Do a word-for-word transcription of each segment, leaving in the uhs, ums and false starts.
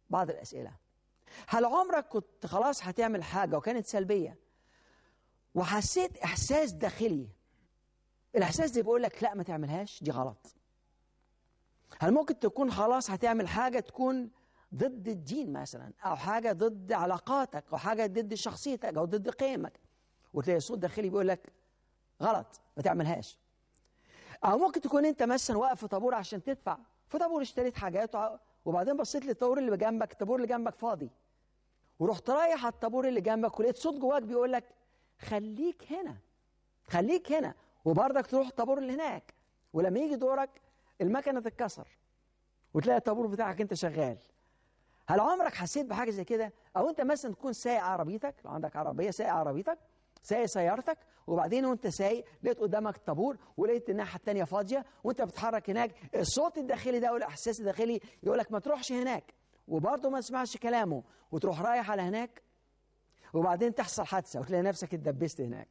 بعض الأسئلة. هل عمرك كنت خلاص هتعمل حاجة وكانت سلبية وحسيت إحساس داخلي، الإحساس ده بيقول لك لا ما تعملهاش، دي غلط؟ هل ممكن تكون خلاص هتعمل حاجة تكون ضد الدين مثلا، أو حاجة ضد علاقاتك، أو حاجة ضد شخصيتك أو ضد قيمك، وتلاقي صوت داخلي بيقول لك غلط ما تعملهاش؟ أو ممكن تكون أنت مثلا واقف في طابور عشان تدفع، في طابور اشتريت حاجات وبعدين بصيت للطابور اللي جنبك، الطابور اللي جنبك فاضي، ورحت رايح على الطابور اللي جنبك ولقيت صوت جواك بيقول لك خليك هنا، خليك هنا، وبرضك تروح الطابور اللي هناك، ولما يجي دورك المكنه تتكسر وتلاقي الطابور بتاعك انت شغال. هل عمرك حسيت بحاجه زي كده؟ او انت مثلا تكون سايق عربيتك، لو عندك عربيه سايق عربيتك، سايق سيارتك، وبعدين وانت سايق لقيت قدامك طابور ولقيت الناحيه الثانيه فاضيه وانت بتتحرك هناك، الصوت الداخلي ده والاحساس الداخلي يقول لك ما تروحش هناك، وبرضه ما تسمعش كلامه وتروح رايح على هناك، وبعدين تحصل حادثه وتلاقي نفسك اتدبست هناك.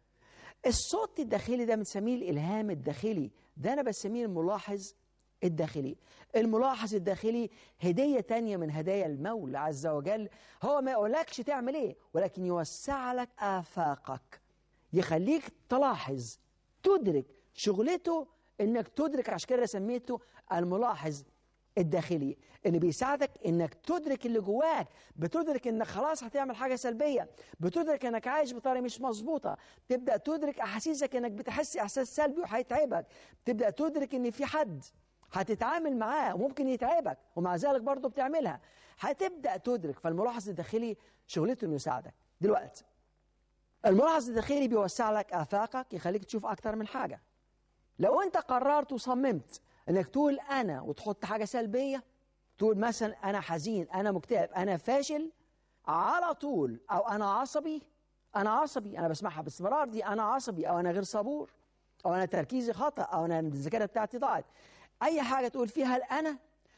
الصوت الداخلي ده بنسميه الالهام الداخلي، ده انا بسميه الملاحظ الداخلي. الملاحظ الداخلي هديه تانية من هدايا المولى عز وجل، هو ما يقولكش تعمل ايه ولكن يوسع لك آفاقك، يخليك تلاحظ تدرك، شغلته انك تدرك، عشان كده سميته الملاحظ الداخلي، اللي بيساعدك انك تدرك اللي جواك، بتدرك انك خلاص هتعمل حاجه سلبيه، بتدرك انك عايش بطريقه مش مظبوطه، تبدا تدرك احاسيسك انك بتحس احساس سلبي وهيتعبك، تبدا تدرك ان في حد هتتعامل معاه وممكن يتعبك ومع ذلك برضه بتعملها، هتبدا تدرك. فالملاحظ الداخلي شغلته انه يساعدك. دلوقتي الملاحظ الداخلي بيوسع لك آفاقك، يخليك تشوف اكتر من حاجه. لو انت قررت وصممت انك تقول انا وتحط حاجه سلبيه، تقول مثلا انا حزين، انا مكتئب، انا فاشل على طول، او انا عصبي، انا عصبي، انا بسمعها باستمرار دي، انا عصبي، او انا غير صبور، او انا تركيزي خطا، او انا الذاكره بتاعتي ضاعت، اي حاجه تقول فيها الانا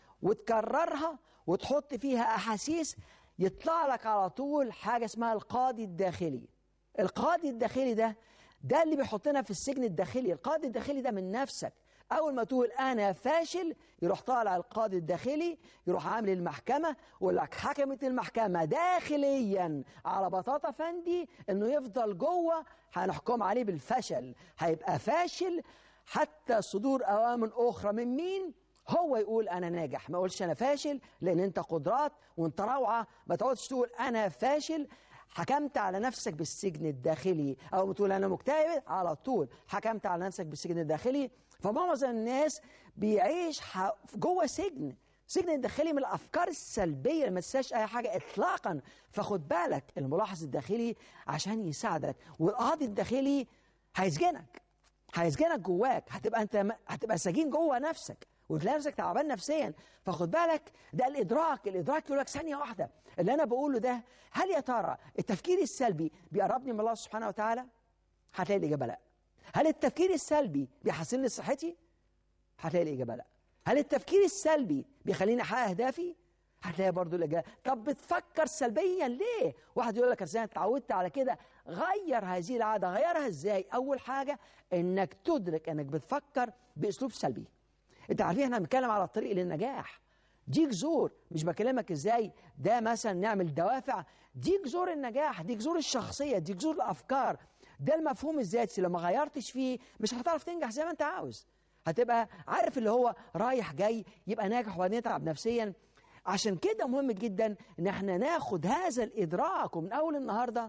وتكررها وتحط فيها احاسيس، يطلع لك على طول حاجه اسمها القاضي الداخلي. القاضي الداخلي ده ده اللي بيحطنا في السجن الداخلي. القاضي الداخلي ده من نفسك، أول ما تقول أنا فاشل يروح طالع القاضي الداخلي، يروح عامل المحكمة ويقول لك حكمت المحكمة داخليا على بطاطا فندي إنه يفضل جوه، هنحكم عليه بالفشل، هيبقى فاشل حتى صدور أوامر أخرى من مين؟ هو يقول أنا ناجح، ما يقولش أنا فاشل، لأن أنت قدرات وأنت روعة، ما تقعدش تقول أنا فاشل. حكمت على نفسك بالسجن الداخلي، أو بتقول أنا مكتئب على طول حكمت على نفسك بالسجن الداخلي. فمعظم الناس بيعيش جوه سجن، سجن الداخلي من الأفكار السلبية اللي ما تنساش أي حاجة إطلاقا. فخد بالك الملاحظ الداخلي عشان يساعدك، والقاضي الداخلي هيسجنك، هيسجنك جواك، هتبقى أنت هتبقى سجين جوه نفسك وتلاقي نفسك تعبان نفسيا. فخد بالك ده الإدراك، الإدراك يقول لك ثانية واحدة اللي أنا بقوله ده، هل يا ترى التفكير السلبي بيقربني من الله سبحانه وتعالى؟ هتلاقي الإجابة لا. هل التفكير السلبي بيحسن لي صحتي؟ هتلاقي الإجابة لا. هل التفكير السلبي بيخليني أحقق أهدافي؟ هتلاقي برضو الإجابة. طب بتفكر سلبيا ليه؟ واحد يقول لك أنا اتعودت على كده. غير هذه العادة. غيرها إزاي؟ أول حاجة إنك تدرك إنك بتفكر بأسلوب سلبي. أنت عارفين إحنا بنتكلم على الطريق للنجاح، دي جذور، مش بكلمك إزاي ده مثلا نعمل دوافع، دي جذور النجاح، دي جذور الشخصية، دي جذور الأفكار، ده المفهوم الذاتي. لو ما غيرتش فيه مش هتعرف تنجح زي ما انت عاوز، هتبقى عارف اللي هو رايح جاي يبقى ناجح وبعدين يتعب نفسيا. عشان كده مهم جدا ان احنا ناخد هذا الادراك، ومن اول النهارده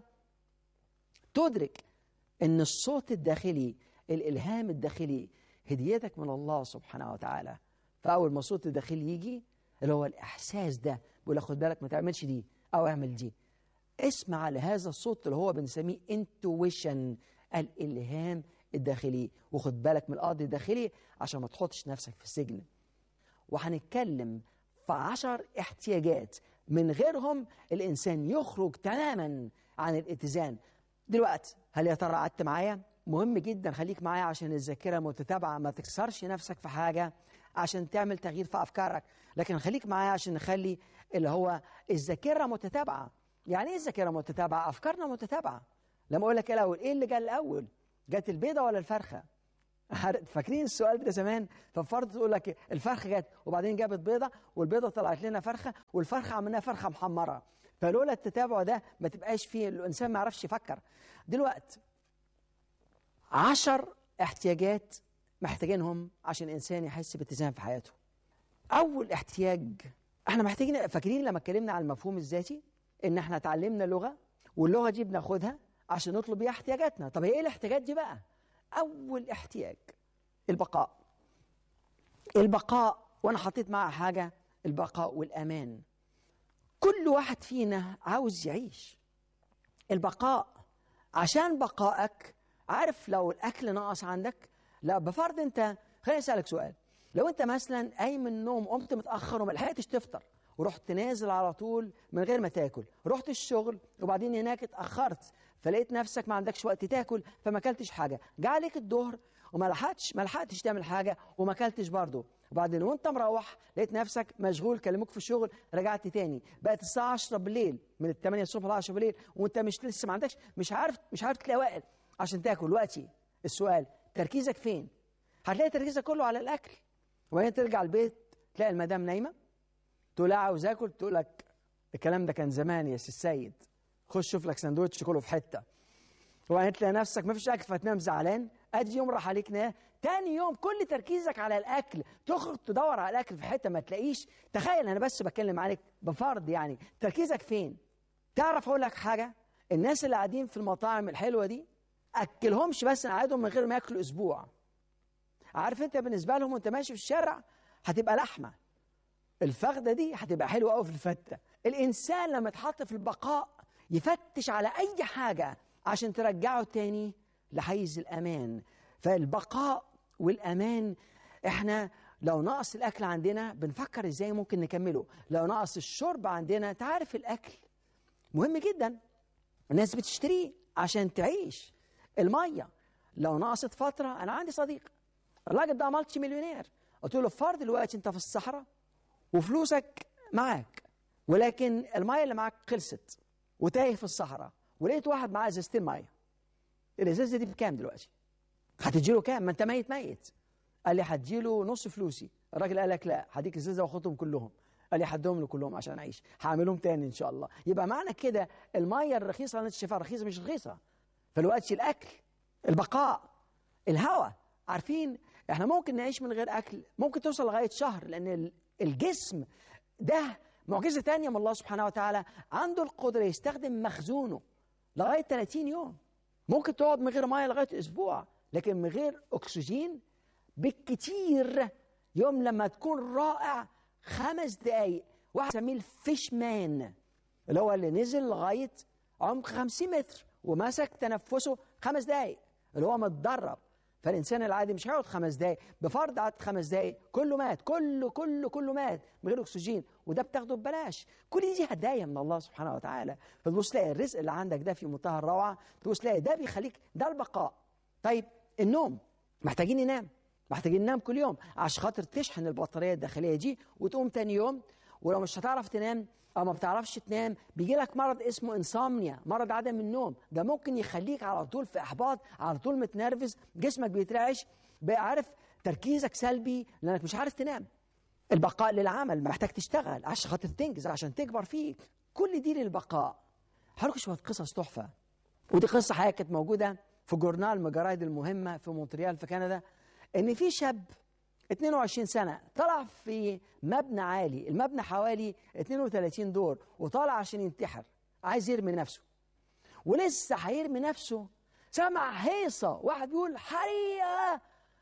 تدرك ان الصوت الداخلي، الالهام الداخلي هديتك من الله سبحانه وتعالى. فاول ما الصوت الداخلي يجي اللي هو الاحساس ده بيقول لك خد بالك ما تعملش دي او اعمل دي، اسمع لهذا الصوت اللي هو بنسميه انتويشن، الالهام الداخلي. وخد بالك من القاضي الداخلي عشان ما تحطش نفسك في السجن. وهنتكلم في عشر احتياجات من غيرهم الانسان يخرج تماما عن الاتزان. دلوقتي هل يا ترى قعدت معايا؟ مهم جدا خليك معايا عشان الذاكره متتابعه، ما تكسرش نفسك في حاجه عشان تعمل تغيير في افكارك، لكن خليك معايا عشان نخلي اللي هو الذاكره متتابعه. يعني ايه الذاكره متتابعه؟ افكارنا متتابعه. لما اقول لك الاول ايه اللي جاء الاول؟ جت البيضه ولا الفرخه؟ فاكرين السؤال ده زمان؟ فالفرد تقول لك الفرخه جت وبعدين جابت بيضه والبيضه طلعت لنا فرخه والفرخه عملناها فرخه محمره. فلولا التتابع ده ما تبقاش فيه، الانسان ما يعرفش يفكر. دلوقتي عشر احتياجات محتاجينهم عشان الانسان يحس باتزان في حياته. اول احتياج احنا محتاجين، فاكرين لما اتكلمنا عن المفهوم الذاتي ان احنا اتعلمنا لغه واللغه دي بناخدها عشان نطلب بيها احتياجاتنا. طب هي ايه الاحتياجات دي بقى؟ اول احتياج البقاء. البقاء، وانا حطيت معها حاجه، البقاء والامان. كل واحد فينا عاوز يعيش. البقاء عشان بقائك، عارف لو الاكل ناقص عندك، لا بفرض انت، خليني اسالك سؤال، لو انت مثلا قايم من النوم قمت متاخر وما لحقتش تفطر ورحت نازل على طول من غير ما تاكل، رحت الشغل وبعدين هناك اتاخرت فلقيت نفسك ما عندكش وقت تاكل فما اكلتش حاجه، جه عليك الظهر وما لحقتش ما لحقتش تعمل حاجه وما اكلتش برضه، وبعدين وانت مروح لقيت نفسك مشغول، كلموك في الشغل رجعت تاني، بقت الساعه عشرة بالليل، من الثمانية الصبح ل عشرة بالليل وانت مش لسه ما عندكش، مش عارف مش عارف تلاقي وقت عشان تاكل. دلوقتي السؤال تركيزك فين؟ هتلاقي تركيزك كله على الاكل، وبعدين ترجع البيت تلاقي المدام نايمه تقول لها عاوز اكل، تقول لك الكلام ده كان زمان يا سي السيد، خش شوف لك سندوتش كله في حته، وبعدين تلاقي نفسك ما فيش اكل فتنام زعلان، ادي يوم راح عليك نام، تاني يوم كل تركيزك على الاكل، تخرج تدور على الاكل في حته ما تلاقيش. تخيل، انا بس بتكلم عليك بفرض يعني، تركيزك فين؟ تعرف اقول لك حاجه، الناس اللي قاعدين في المطاعم الحلوه دي اكلهمش بس قعدهم من غير ما ياكلوا اسبوع. عارف انت بالنسبه لهم وانت ماشي في الشارع هتبقى لحمه، الفخده دي هتبقى حلوه قوي في الفته. الانسان لما يتحط في البقاء يفتش على اي حاجه عشان ترجعه تاني لحيز الامان. فالبقاء والامان، احنا لو نقص الاكل عندنا بنفكر ازاي ممكن نكمله، لو نقص الشرب عندنا، تعرف الاكل مهم جدا، الناس بتشتريه عشان تعيش. الميه لو نقصت فتره، انا عندي صديق الراجل ده مالتي مليونير، قلت له فرض دلوقتي انت في الصحراء وفلوسك معاك ولكن الميه اللي معاك خلصت وتايه في الصحراء، ولقيت واحد معاه ازازتين ميه، الازازه دي بكام دلوقتي؟ هتديله كام؟ ما انت ميت ميت. قال لي هديله نص فلوسي. الراجل قال لك لا، هديك ازازه واخدهم كلهم. قال لي هديهم له كلهم عشان اعيش، هعملهم تاني ان شاء الله. يبقى معنى كده الميه الرخيصه اللي انت شايفها رخيصه مش رخيصه. فالوقت الاكل، البقاء، الهواء. عارفين احنا ممكن نعيش من غير اكل، ممكن توصل لغايه شهر، لان الجسم ده معجزه ثانيه من الله سبحانه وتعالى، عنده القدره يستخدم مخزونه لغايه ثلاثين يوم. ممكن تقعد من غير ميه لغايه اسبوع، لكن من غير اكسجين بالكتير يوم لما تكون رائع خمس دقايق. واحد سميه الفيش مان، اللي هو اللي نزل لغايه عمق خمسين متر ومسك تنفسه خمس دقايق، اللي هو متدرب. فالانسان العادي مش هيقعد خمس دقايق، بفرض قعد خمس دقايق كله مات، كله كله كله مات من غير اكسجين، وده بتاخده ببلاش. كل دي هدايا من الله سبحانه وتعالى. فتبص تلاقي الرزق اللي عندك ده في منتهى الروعه، تبص تلاقي ده بيخليك، ده البقاء. طيب النوم، محتاجين ننام، محتاجين ننام كل يوم عشان خاطر تشحن البطاريه الداخليه دي وتقوم تاني يوم. ولو مش هتعرف تنام او ما بتعرفش تنام، بيجي لك مرض اسمه انسomnia، مرض عدم النوم. ده ممكن يخليك على طول في احباط، على طول متنرفز، جسمك بيترعش، بقى عارف تركيزك سلبي لانك مش عارف تنام. البقاء للعمل، محتاج تشتغل عشان خاطر تنجز، عشان تكبر فيك. كل دي للبقاء. هحكي شويه قصص تحفه، ودي قصه حقيقيه كانت موجوده في جورنال من الجرايد المهمه في مونتريال في كندا، ان في شاب اثنين وعشرين سنة طلع في مبنى عالي، المبنى حوالي اثنين وثلاثين دور، وطالع عشان ينتحر، عايز يرمي نفسه، ولسه هيرمي نفسه سمع هيصة، واحد بيقول حريقة،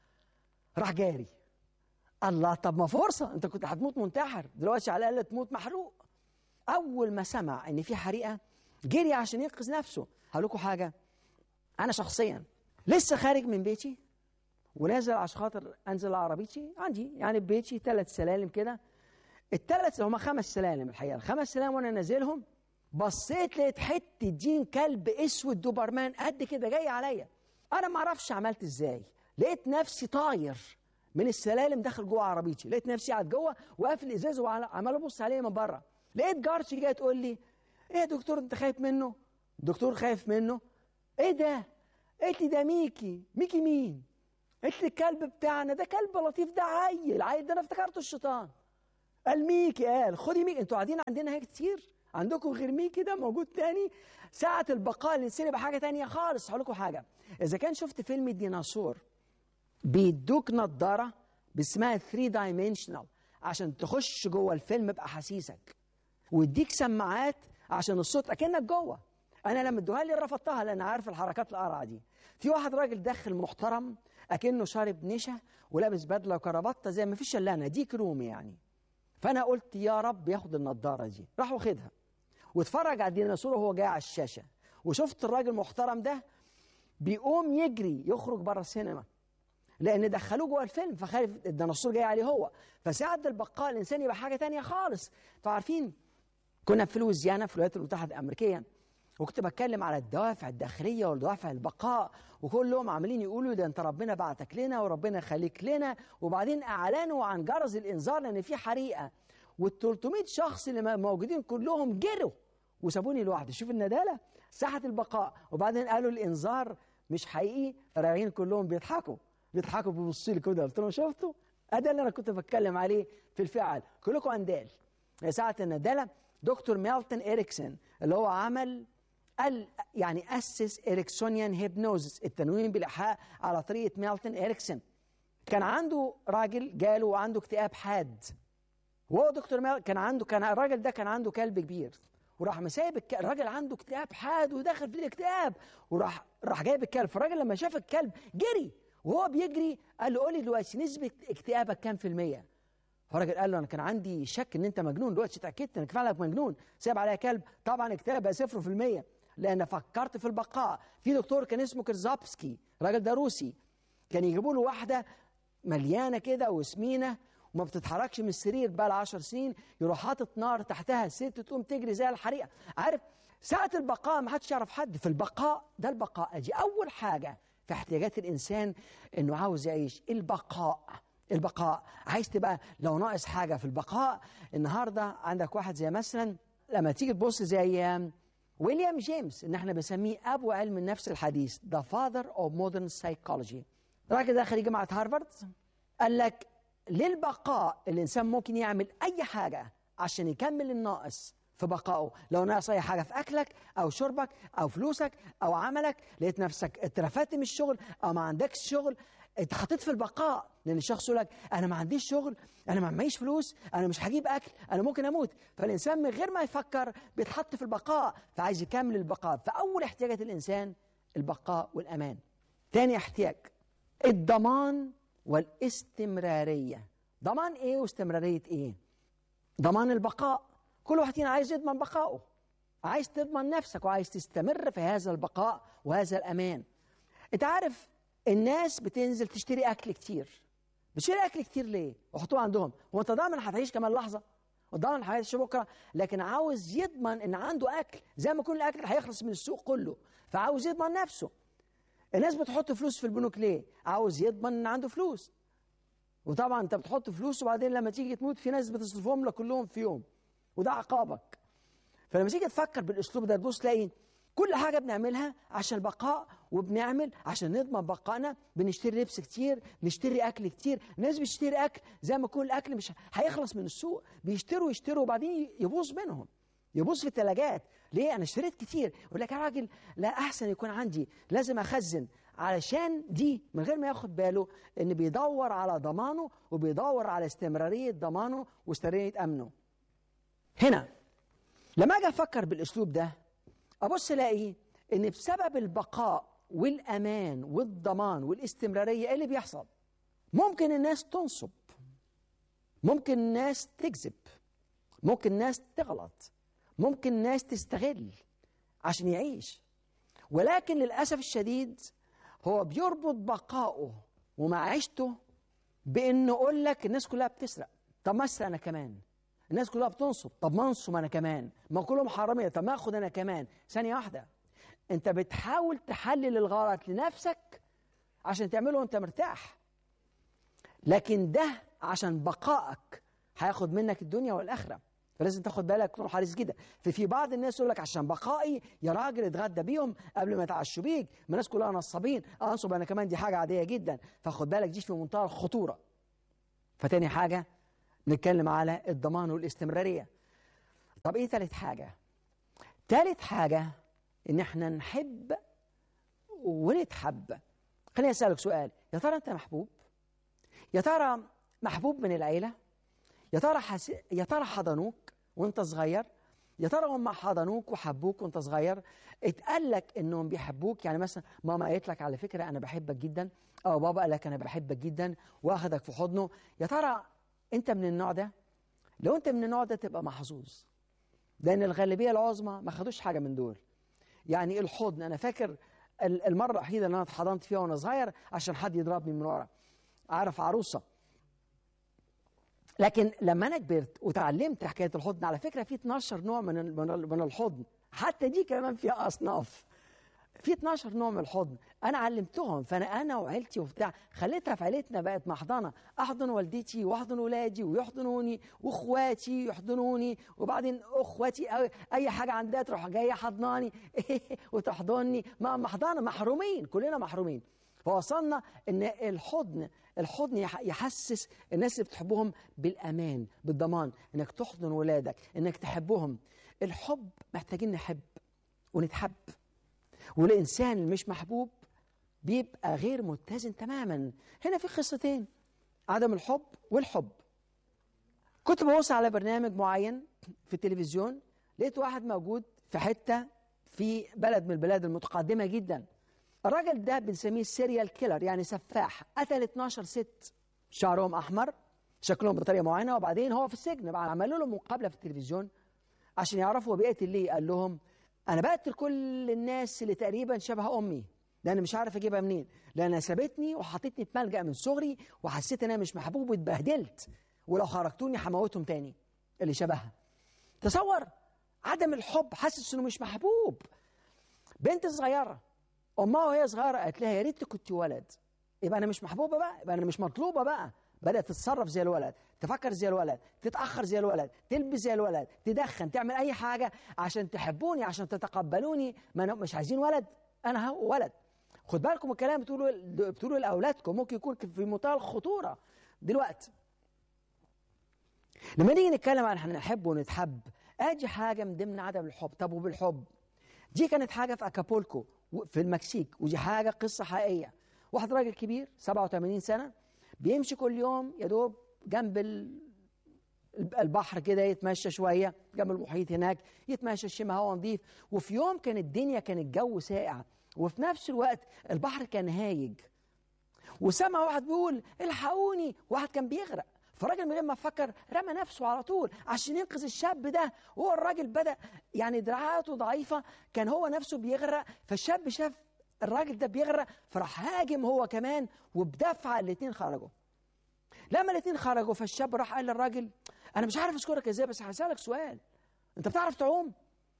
راح جاري. الله، طب ما فرصة، انت كنت هتموت منتحر، دلوقتي على الأقل تموت محروق. أول ما سمع إن في حريقة جري عشان ينقذ نفسه. هقول لكم حاجة، أنا شخصيا لسه خارج من بيتي ونازل عشان خاطر انزل عربيتي، عندي يعني بيتي ثلاث سلالم كده، الثلاث هما خمس سلالم الحقيقه، الخمس سلالم وانا نازلهم بصيت لقيت حته دين كلب اسود دوبرمان قد كده جاي عليا. انا ما اعرفش عملت ازاي، لقيت نفسي طاير من السلالم داخل جوه عربيتي، لقيت نفسي قاعد جوه وقافل الازاز وعمال ابص عليه من بره. لقيت جارتي جايه تقول لي ايه يا دكتور انت خايف منه؟ الدكتور خايف منه؟ ايه ده؟ قالت لي ده ميكي. ميكي مين؟ قلت لي الكلب بتاعنا ده كلب لطيف، ده عيل عيل، ده انا افتكرته الشيطان. قال ميكي، قال خدي ميكي. انتوا قاعدين عندنا هيك كتير، عندكم غير ميكي ده موجود تاني؟ ساعة البقاء الإنساني يبقى حاجة تانية خالص. هقول لكم حاجة، إذا كان شفت فيلم الديناصور بيدوك نظارة باسمها ثري دايمنشنال عشان تخش جوه الفيلم بأحاسيسك، ويديك سماعات عشان الصوت أكنك جوه. أنا لما ادوها لي رفضتها لأن عارف الحركات القرعة دي. في واحد راجل داخل محترم أكنه شارب نشا ولابس بدلة وكرافطة زي ما فيش شلانة ديك رومي يعني. فأنا قلت يا رب ياخد النظارة دي، راح واخدها واتفرج على الديناصور وهو جاي على الشاشة، وشفت الراجل المحترم ده بيقوم يجري يخرج بره السينما لأن دخلوه جوه الفيلم فخايف الديناصور جاي عليه هو. فساعة البقاء الإنساني يبقى حاجة تانية خالص. فعارفين كنا في لويزيانا في الولايات المتحدة الأمريكية، وكنت بتكلم على الدوافع الداخلية والدوافع البقاء، وكلهم عاملين يقولوا ده أنت ربنا بعتك لنا وربنا يخليك لنا. وبعدين أعلنوا عن جرس الإنذار لأن في حريقة، والثلاثمائة شخص اللي موجودين كلهم جروا وسابوني لوحدي. شوف الندالة، ساحة البقاء. وبعدين قالوا الإنذار مش حقيقي، راجعين كلهم بيضحكوا بيضحكوا بيبصوا لي كده. قلت لهم شفتوا؟ ده اللي أنا كنت بتكلم عليه في الفعل. كلكم أندال. ساعة الندالة دكتور ميلتون إريكسون اللي هو عمل قال يعني أسس إريكسونيان هيبنوزس، التنويم بالإيحاء على طريقة ميلتون إريكسون. كان عنده راجل جاله وعنده اكتئاب حاد، وهو دكتور ميل كان عنده كان الراجل ده كان عنده كلب كبير، وراح مسايب الك... الراجل عنده اكتئاب حاد وداخل في الاكتئاب، وراح راح جايب الكلب. فالراجل لما شاف الكلب جري، وهو بيجري قال له قول لي دلوقتي نسبة اكتئابك كام في المية؟ فالراجل قال له انا كان عندي شك ان انت مجنون، دلوقتي اتاكدت انك فعلا مجنون، سايب عليا كلب. طبعا اكتئاب بقى صفر في المية لان فكرت في البقاء. في دكتور كان اسمه كرزابسكي، الراجل ده روسي، كان يجيبوا له واحده مليانه كده وسمينه وما بتتحركش من السرير بقى لها عشر سنين، يروح حاطط نار تحتها، الست تقوم تجري زي الحريقه. عارف ساعه البقاء ما حدش يعرف حد في البقاء ده. البقاء دي اول حاجه في احتياجات الانسان انه عاوز يعيش، البقاء. البقاء عايز تبقى لو ناقص حاجه في البقاء. النهارده عندك واحد زي مثلا لما تيجي تبص زي ويليام جيمس، ان احنا بنسميه ابو علم النفس الحديث، the father of modern psychology. راجل ده خريج جامعه هارفارد قال لك للبقاء الانسان ممكن يعمل اي حاجه عشان يكمل الناقص في بقائه. لو ناقص اي حاجه في اكلك او شربك او فلوسك او عملك، لقيت نفسك اترفدت من الشغل او ما عندكش شغل، اتحطيت في البقاء. لان الشخص يقول لك انا ما عنديش شغل، انا ما معيش فلوس، انا مش هجيب اكل، انا ممكن اموت. فالانسان من غير ما يفكر بيتحط في البقاء، فعايز يكمل البقاء. فاول احتياجات الانسان البقاء والامان. تاني احتياج الضمان والاستمراريه. ضمان ايه واستمراريه ايه؟ ضمان البقاء، كل واحد فينا عايز يضمن بقائه، عايز تضمن نفسك وعايز تستمر في هذا البقاء وهذا الامان. انت عارف الناس بتنزل تشتري اكل كتير. بتشتري اكل كتير ليه؟ وحطوه عندهم. هو انت ضامن هتعيش كمان لحظه؟ وضامن هتعيش بكره؟ لكن عاوز يضمن ان عنده اكل، زي ما يكون الاكل هيخلص من السوق كله، فعاوز يضمن نفسه. الناس بتحط فلوس في البنوك ليه؟ عاوز يضمن ان عنده فلوس. وطبعا انت بتحط فلوس وبعدين لما تيجي تموت في ناس بتصرفهم لك كلهم في يوم، وده عقابك. فلما تيجي تفكر بالاسلوب ده تبص تلاقي كل حاجه بنعملها عشان البقاء، وبنعمل عشان نضمن بقائنا. بنشتري لبس كتير، نشتري اكل كتير. الناس بتشتري اكل زي ما يكون الاكل مش هيخلص من السوق، بيشتروا يشتروا وبعدين يبوظ منهم، يبوظ في الثلاجات. ليه؟ انا اشتريت كتير. يقول لك يا راجل لا، احسن يكون عندي، لازم اخزن، علشان دي من غير ما ياخد باله ان بيدور على ضمانه وبيدور على استمراريه ضمانه واستمراريه امنه. هنا لما اجي افكر بالاسلوب ده ابص الاقي ان بسبب البقاء والامان والضمان والاستمراريه ايه اللي بيحصل؟ ممكن الناس تنصب، ممكن الناس تكذب، ممكن الناس تغلط، ممكن الناس تستغل عشان يعيش. ولكن للاسف الشديد هو بيربط بقائه ومعيشته بانه يقول لك الناس كلها بتسرق، طب ما اسرق انا كمان. الناس كلها بتنصب، طب ما انصب انا كمان. ما كلهم حراميه، طب ما اخد انا كمان. ثانيه واحده، انت بتحاول تحلل الغلط لنفسك عشان تعمله وانت مرتاح، لكن ده عشان بقائك هياخد منك الدنيا والاخره. فلازم تاخد بالك تكون حريص جدا. ففي بعض الناس يقول لك عشان بقائي يا راجل اتغدى بيهم قبل ما يتعشوا بيك، ما الناس كلها نصابين، انصب انا كمان، دي حاجه عاديه جدا. فخد بالك دي في منتهى الخطوره. فتاني حاجه نتكلم على الضمان والاستمراريه. طب ايه ثالث حاجه؟ ثالث حاجه ان احنا نحب ونتحب. خليني اسالك سؤال، يا ترى انت محبوب؟ يا ترى محبوب من العيله؟ يا ترى حس... يا ترى حضنوك وانت صغير؟ يا ترى هم حضنوك وحبوك وانت صغير؟ اتقال لك انهم بيحبوك؟ يعني مثلا ماما قالت لك على فكره انا بحبك جدا، او بابا قال لك انا بحبك جدا واخدك في حضنه. يا ترى انت من النوع ده؟ لو انت من النوع ده تبقى محظوظ، لان الغالبيه العظمى ما خدوش حاجه من دول. يعني الحضن، انا فاكر المره الوحيده اللي انا اتحضنت فيها وانا صغير عشان حد يضربني من ورا، عارف، عروسه. لكن لما انا كبرت وتعلمت حكايه الحضن، على فكره في اتناشر نوع من من الحضن، حتى دي كمان فيها اصناف، في اتناشر نوع من الحضن انا علمتهم. فانا انا وعيلتي وبتاع خليتها في عيلتنا بقت محضنه، احضن والدتي واحضن ولادي ويحضنوني، واخواتي يحضنوني، وبعدين اخواتي اي حاجه عندها تروح جايه حضناني وتحضني، ما محضنه، محرومين، كلنا محرومين. فوصلنا ان الحضن الحضن يحسس الناس اللي بتحبهم بالامان، بالضمان، انك تحضن ولادك، انك تحبهم. الحب محتاجين نحب ونتحب. والإنسان اللي مش محبوب بيبقى غير متزن تماما. هنا في قصتين، عدم الحب والحب. كنت ببص على برنامج معين في التلفزيون، لقيت واحد موجود في حتة في بلد من البلاد المتقدمة جدا. الراجل ده بنسميه سيريال كيلر، يعني سفاح، قتل اتناشر ست، شعرهم أحمر، شكلهم بطريقة معينة، وبعدين هو في السجن. عملوا له مقابلة في التلفزيون عشان يعرفوا هو بيقتل ليه. قال لهم أنا بقتل كل الناس اللي تقريبا شبه أمي، لأن مش عارف أجيبها منين، لأنها سابتني وحطتني في ملجأ من صغري، وحسيت إن أنا مش محبوب واتبهدلت، ولو خرجتوني هموتهم تاني اللي شبهها. تصور عدم الحب، حاسس إنه مش محبوب. بنت صغيرة أمها وهي صغيرة قالت لها يا ريت كنت ولد، يبقى أنا مش محبوبة بقى، يبقى أنا مش مطلوبة بقى. بدأت تتصرف زي الولد، تفكر زي الولد، تتأخر زي الولد، تلبس زي الولد، تدخن، تعمل أي حاجة عشان تحبوني، عشان تتقبلوني. ما أنا مش عايزين ولد، أنا هو ولد. خد بالكم الكلام بتقولوا بتقولوا لأولادكم ممكن يكون في منتهى الخطورة دلوقتي. لما نيجي نتكلم عن احنا نحب ونتحب، أدي حاجة من ضمن عدم الحب. طب وبالحب، دي كانت حاجة في أكابولكو في المكسيك، ودي حاجة قصة حقيقية. واحد راجل كبير سبعة وثمانين سنة بيمشي كل يوم يا دوب جنب البحر كده، يتمشى شوية جنب المحيط هناك، يتمشى يشم هوا نظيف. وفي يوم كانت الدنيا كان الجو ساقع، وفي نفس الوقت البحر كان هايج، وسمع واحد بيقول الحقوني، واحد كان بيغرق. فالراجل من غير ما فكر رمى نفسه على طول عشان ينقذ الشاب ده. وهو الراجل بدأ يعني دراعاته ضعيفة، كان هو نفسه بيغرق، فالشاب شاف الراجل ده بيغرق فراح هاجم هو كمان، وبدفعة الاثنين خرجوا. لما الاثنين خرجوا فالشاب راح قال للراجل انا مش عارف اشكرك ازاي، بس هسألك سؤال، انت بتعرف تعوم؟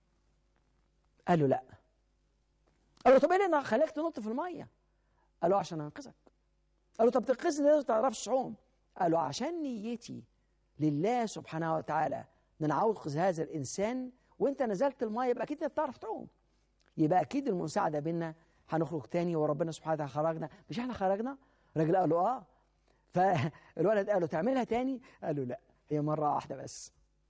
قال له لا. قال له طب ايه اللي خلاك تنط في الميه؟ قال له عشان انقذك. قال له طب تنقذني ليه ما تعرفش تعوم؟ قال له عشان نيتي لله سبحانه وتعالى ان انا انقذ هذا الانسان، وانت نزلت الميه يبقى اكيد انت بتعرف تعوم، يبقى اكيد المساعده بينا هنخرج تاني، وربنا سبحانه وتعالى خرجنا. مش احنا خرجنا؟ الراجل قال له اه. فالولد قال له تعملها تاني؟ قال له لا، هي مره واحده بس.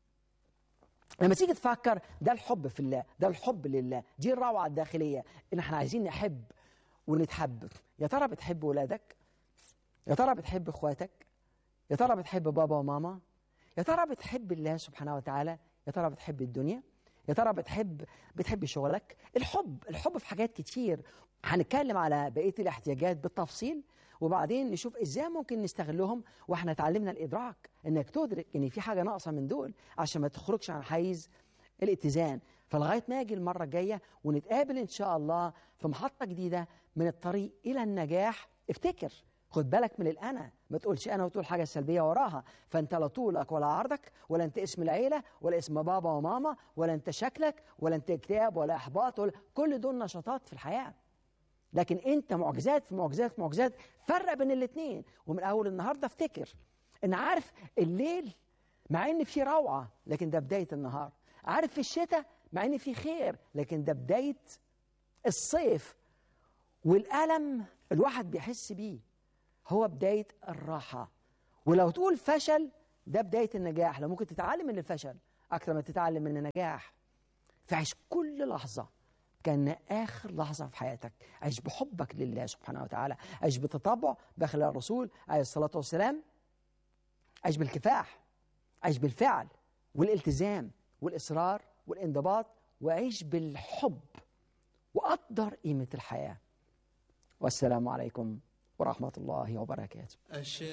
لما تيجي تفكر، ده الحب في الله، ده الحب لله، دي الروعه الداخليه ان احنا عايزين نحب ونتحب. يا ترى بتحب ولادك؟ يا ترى بتحب اخواتك؟ يا ترى بتحب بابا وماما؟ يا ترى بتحب الله سبحانه وتعالى؟ يا ترى بتحب الدنيا؟ يا ترى بتحب بتحب شغلك؟ الحب الحب في حاجات كتير، هنتكلم على بقيه الاحتياجات بالتفصيل، وبعدين نشوف ازاي ممكن نستغلهم. واحنا اتعلمنا الادراك، انك تدرك ان في حاجه ناقصه من دول عشان ما تخرجش عن حيز الاتزان. فلغايه ما اجي المره الجايه ونتقابل ان شاء الله في محطه جديده من الطريق الى النجاح. افتكر، خد بالك من الأنا، ما تقولش أنا وتقول حاجة سلبية وراها. فأنت لا طولك ولا عرضك، ولا أنت اسم العيلة، ولا اسم بابا وماما، ولا أنت شكلك، ولا أنت اكتئاب ولا إحباط، ولا كل دول نشاطات في الحياة. لكن أنت معجزات في معجزات في معجزات. فرق بين الاثنين. ومن أول النهاردة افتكر إن عارف الليل مع ان في روعة لكن ده بداية النهار. عارف في الشتاء مع ان في خير لكن ده بداية الصيف. والألم الواحد بيحس بيه هو بداية الراحة. ولو تقول فشل ده بداية النجاح. لو ممكن تتعلم من الفشل أكثر ما تتعلم من النجاح. فعيش كل لحظة كأن آخر لحظة في حياتك. عيش بحبك لله سبحانه وتعالى. عيش بتطبع بخلال الرسول عليه الصلاة والسلام. عيش بالكفاح. عيش بالفعل والالتزام والإصرار والانضباط. وعيش بالحب وقدر قيمة الحياة. والسلام عليكم ورحمة الله وبركاته.